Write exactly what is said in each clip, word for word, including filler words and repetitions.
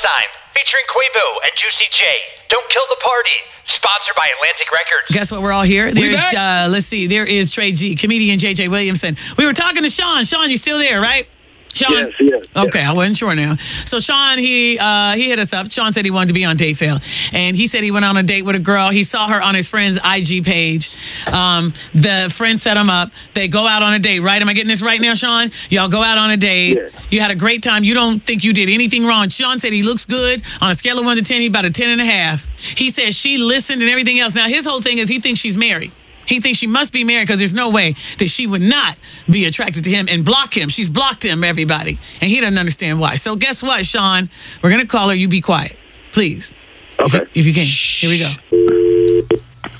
Sign, featuring Quavo and Juicy J. Don't Kill the Party. Sponsored by Atlantic Records. Guess what? We're all here. There's, uh, let's see. There is Trey G, comedian J J Williamson. We were talking to Sean. Sean, you still there, right? Sean? Yes, yes. Okay, yes. I wasn't sure now. So Sean, he uh, he hit us up. Sean said he wanted to be on Date Fail. And he said he went on a date with a girl. He saw her on his friend's I G page. Um, the friend set him up. They go out on a date, right? Am I getting this right now, Sean? Y'all go out on a date. Yes. You had a great time. You don't think you did anything wrong. Sean said he looks good. On a scale of one to ten, he about a ten and a half. He said she listened and everything else. Now, his whole thing is he thinks she's married. He thinks she must be married because there's no way that she would not be attracted to him and block him. She's blocked him, everybody. And he doesn't understand why. So guess what, Sean? We're going to call her. You be quiet, please. Okay. If you, if you can. Here we go.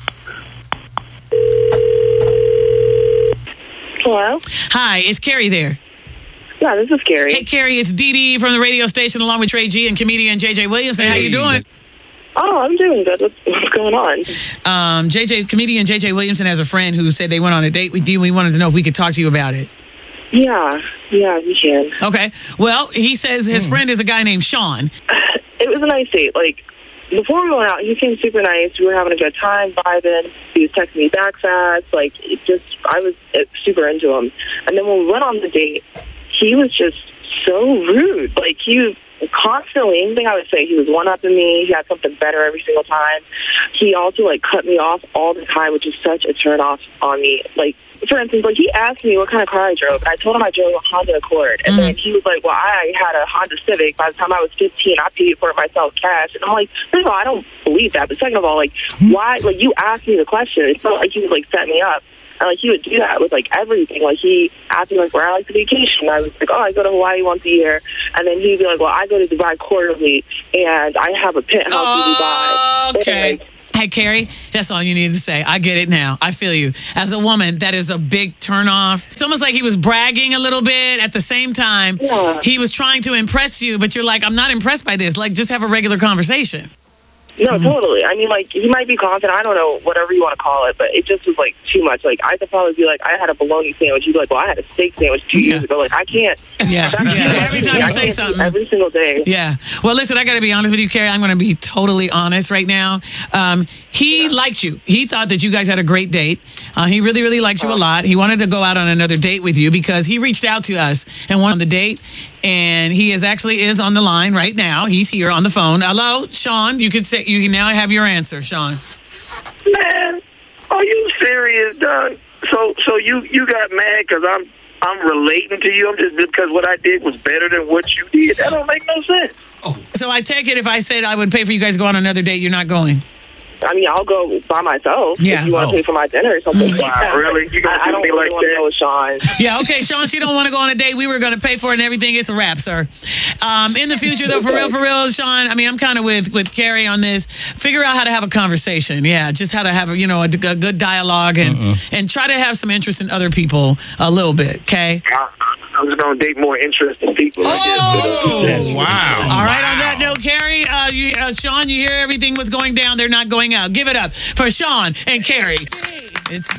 Hello? Hi, is Carrie there? Yeah, this is Carrie. Hey, Carrie, it's Dee Dee from the radio station along with Trey G and comedian J J Williamson. How you doing? Oh, I'm doing good. What's, what's going on? Um, J J, comedian J J Williamson has a friend who said they went on a date with you. We wanted to know if we could talk to you about it. Yeah, yeah, we can. Okay. Well, he says his friend is a guy named Sean. It was a nice date. Like, before we went out, he seemed super nice. We were having a good time, vibing. He was texting me back fast. Like, it just, I was uh, super into him. And then when we went on the date, he was just so rude. Like, he was constantly, anything I would say, he was one-upping me. He had something better every single time. He also, like, cut me off all the time, which is such a turn-off on me. Like, for instance, like, he asked me what kind of car I drove, and I told him I drove a Honda Accord. And mm. then he was like, well, I had a Honda Civic. By the time I was fifteen, I paid for it myself cash. And I'm like, first of all, I don't believe that. But second of all, like, why? Like, you asked me the question. It felt like he was, like, setting me up. And, like, he would do that with, like, everything. Like, he asked me, like, where I like to vacation. I was like, oh, I go to Hawaii once a year. And then he'd be like, well, I go to Dubai quarterly, and I have a penthouse oh, in Dubai. Okay. And, hey, Carrie, that's all you needed to say. I get it now. I feel you. As a woman, that is a big turnoff. It's almost like he was bragging a little bit. At the same time, yeah. he was trying to impress you, but you're like, I'm not impressed by this. Like, just have a regular conversation. No, Mm-hmm. totally. I mean, like, he might be confident. I don't know, whatever you want to call it, but it just was, like, too much. Like, I could probably be like, I had a bologna sandwich. He'd be like, well, I had a steak sandwich two Yeah. years ago. Like, I can't. Yeah. That's Yeah. too much. Every time you I say can't do something. every single day. Yeah. Well, listen, I got to be honest with you, Carrie. I'm going to be totally honest right now. Um, he liked you. He thought that you guys had a great date. Uh, he really, really liked you a lot. He wanted to go out on another date with you because he reached out to us and went on the date. And he is actually is on the line right now. He's here on the phone. Hello, Sean. You can say you can now have your answer, Sean. Man, are you serious, Don? So, so you you got mad because I'm I'm relating to you. I'm just because what I did was better than what you did. That don't make no sense. So I take it if I said I would pay for you guys to go on another date, you're not going. I mean, I'll go by myself Yeah. if you want to Oh. pay for my dinner or something. Mm. like that. Wow, really? You gonna I, I do don't me really like want to that? go with Sean. Yeah, okay, Sean, she don't want to go on a date. We were going to pay for it and everything. It's a wrap, sir. Um, in the future, though, for real, for real, Sean, I mean, I'm kind of with, with Carrie on this. Figure out how to have a conversation. Yeah, just how to have, a, you know, a, a good dialogue and, and try to have some interest in other people a little bit, okay? I'm just gonna date more interesting people. I Oh! guess. Wow. All right, wow. on that note, Carrie, uh, you, uh, Sean, you hear everything was going down. They're not going out. Give it up for Sean and Carrie. It's